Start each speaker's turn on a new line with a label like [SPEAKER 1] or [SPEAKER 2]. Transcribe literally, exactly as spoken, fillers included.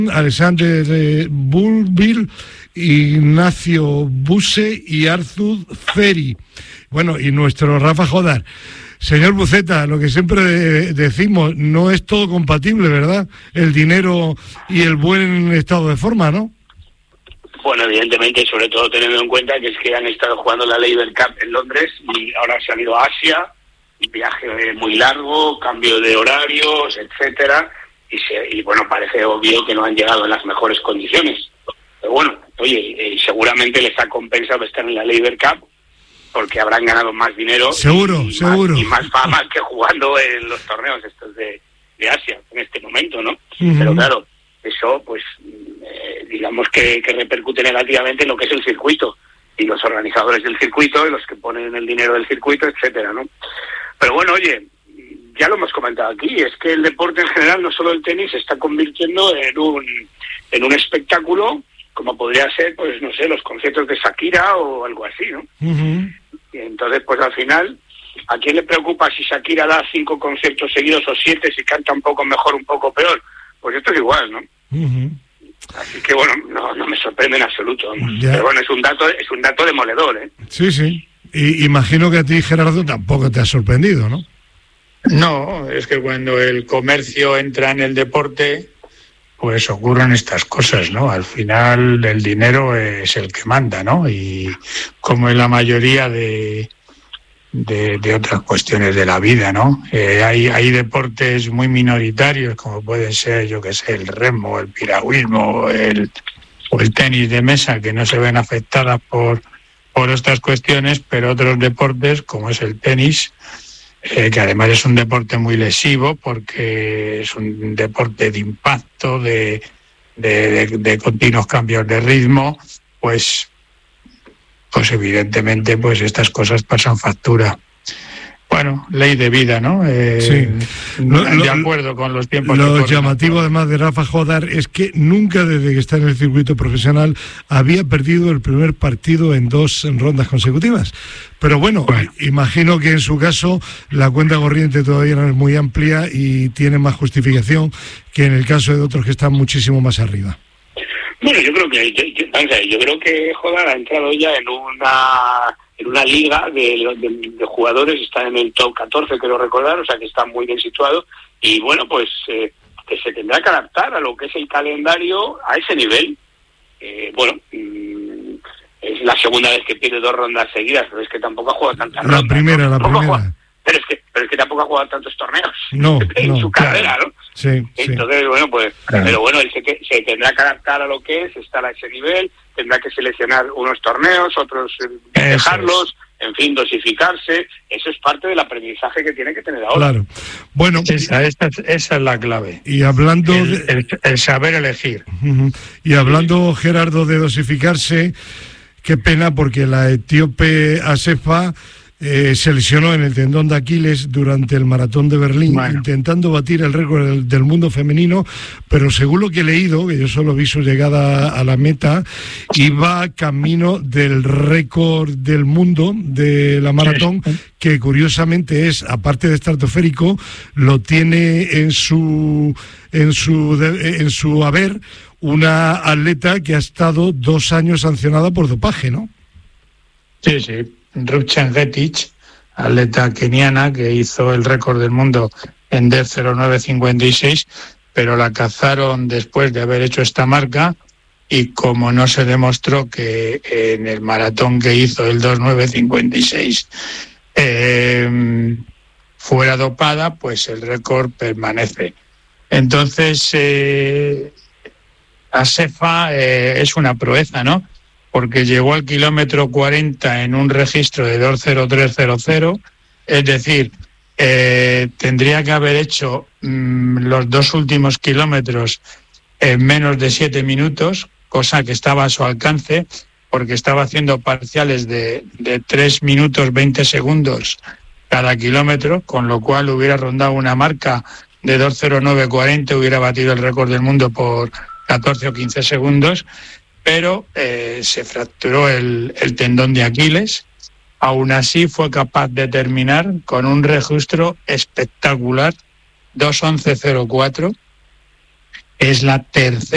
[SPEAKER 1] Alexander Bulbil, Ignacio Buse y Arthur Feri. Bueno, y nuestro Rafa Jodar. Señor Buceta, lo que siempre decimos, no es todo compatible, ¿verdad? El dinero y el buen estado de forma, ¿no?
[SPEAKER 2] Bueno, evidentemente, sobre todo teniendo en cuenta que es que han estado jugando la Laver Cup en Londres y ahora se han ido a Asia, viaje muy largo, cambio de horarios, etcétera, y, se, y bueno, parece obvio que no han llegado en las mejores condiciones. Pero bueno, oye, eh, seguramente les ha compensado estar en la Laver Cup porque habrán ganado más dinero.
[SPEAKER 1] Seguro,
[SPEAKER 2] y,
[SPEAKER 1] seguro.
[SPEAKER 2] Más, y más fama que jugando en los torneos estos de, de Asia en este momento, ¿no?
[SPEAKER 1] Uh-huh.
[SPEAKER 2] Pero claro, eso pues eh, digamos que, que repercute negativamente en lo que es el circuito y los organizadores del circuito y los que ponen el dinero del circuito, etcétera, ¿no? Pero bueno, oye, ya lo hemos comentado aquí, es que el deporte en general, no solo el tenis, se está convirtiendo en un en un espectáculo como podría ser, pues no sé, los conciertos de Shakira o algo así, ¿no?
[SPEAKER 1] Uh-huh.
[SPEAKER 2] Y entonces, pues al final, ¿a quién le preocupa si Shakira da cinco conciertos seguidos o siete, si canta un poco mejor, un poco peor? Pues esto es igual, ¿no?
[SPEAKER 1] Uh-huh.
[SPEAKER 2] Así que bueno, no, no me sorprende en absoluto.
[SPEAKER 1] Ya.
[SPEAKER 2] Pero bueno, es un dato, es un dato demoledor, ¿eh?
[SPEAKER 1] Sí, sí. Y imagino que a ti, Gerardo, tampoco te ha sorprendido, ¿no?
[SPEAKER 3] No, es que cuando el comercio entra en el deporte, pues ocurren estas cosas, ¿no? Al final el dinero es el que manda, ¿no? Y como en la mayoría de, de, de otras cuestiones de la vida, ¿no? Eh, hay, hay deportes muy minoritarios, como pueden ser, yo qué sé, el remo, el piragüismo, el, o el tenis de mesa, que no se ven afectadas por, por estas cuestiones, pero otros deportes, como es el tenis, Eh, que además es un deporte muy lesivo porque es un deporte de impacto, de, de, de, de continuos cambios de ritmo, pues, pues evidentemente pues estas cosas pasan factura. Bueno, ley de vida, ¿no? Eh,
[SPEAKER 1] sí.
[SPEAKER 3] Lo,
[SPEAKER 1] de
[SPEAKER 3] lo, acuerdo con los tiempos.
[SPEAKER 1] Lo llamativo además de Rafa Jodar es que nunca desde que está en el circuito profesional había perdido el primer partido en dos rondas consecutivas. Pero bueno, bueno, imagino que en su caso la cuenta corriente todavía no es muy amplia y tiene más justificación que en el caso de otros que están muchísimo más arriba.
[SPEAKER 2] Bueno, yo creo que yo, yo, yo creo que Jodar ha entrado ya en una en una liga de, de, de jugadores, está en el top catorce, quiero recordar, o sea que está muy bien situado y bueno, pues eh, que se tendrá que adaptar a lo que es el calendario a ese nivel. Eh, bueno, mmm, es la segunda vez que pierde dos rondas seguidas, pero es que tampoco ha jugado tantas
[SPEAKER 1] la
[SPEAKER 2] rondas.
[SPEAKER 1] Primera,
[SPEAKER 2] ¿no?
[SPEAKER 1] La
[SPEAKER 2] tampoco
[SPEAKER 1] primera,
[SPEAKER 2] juega, pero es que pero es que tampoco ha jugado tantos torneos
[SPEAKER 1] no,
[SPEAKER 2] en
[SPEAKER 1] no,
[SPEAKER 2] su
[SPEAKER 1] claro.
[SPEAKER 2] carrera, ¿no?
[SPEAKER 1] Sí,
[SPEAKER 2] Entonces,
[SPEAKER 1] sí.
[SPEAKER 2] bueno, pues,
[SPEAKER 1] claro.
[SPEAKER 2] Pero bueno, él se, se tendrá que adaptar a lo que es, estar a ese nivel, tendrá que seleccionar unos torneos, otros eh, dejarlos, es. En fin, dosificarse. Eso es parte del aprendizaje que tiene que tener ahora.
[SPEAKER 1] Claro. Bueno,
[SPEAKER 3] esa, esa, esa es la clave.
[SPEAKER 1] Y hablando
[SPEAKER 3] el,
[SPEAKER 1] de...
[SPEAKER 3] el, el saber elegir.
[SPEAKER 1] Uh-huh. Y hablando, Gerardo, de dosificarse, qué pena porque la etíope Asefa Eh, se lesionó en el tendón de Aquiles durante el maratón de Berlín, bueno. intentando batir el récord del, del mundo femenino, pero según lo que he leído, que yo solo vi su llegada a la meta, iba camino del récord del mundo de la maratón, que curiosamente es, aparte de estratosférico, lo tiene en su en su de, en su haber una atleta que ha estado dos años sancionada por dopaje, ¿no?
[SPEAKER 3] Sí, sí. Ruth Chengetich, atleta keniana que hizo el récord del mundo en diez cero nueve cincuenta y seis, pero la cazaron después de haber hecho esta marca y como no se demostró que en el maratón que hizo el dos nueve cincuenta y seis eh, fuera dopada, pues el récord permanece. Entonces, eh, Asefa eh, es una proeza, ¿no? Porque llegó al kilómetro cuarenta en un registro de dos cero tres cero cero, es decir, eh, tendría que haber hecho mmm, los dos últimos kilómetros en menos de siete minutos, cosa que estaba a su alcance, porque estaba haciendo parciales de, de tres minutos veinte segundos cada kilómetro, con lo cual hubiera rondado una marca de dos cero nueve cuarenta, hubiera batido el récord del mundo por catorce o quince segundos, pero eh, se fracturó el, el tendón de Aquiles. Aún así fue capaz de terminar con un registro espectacular, dos once cero cuatro. Es la tercera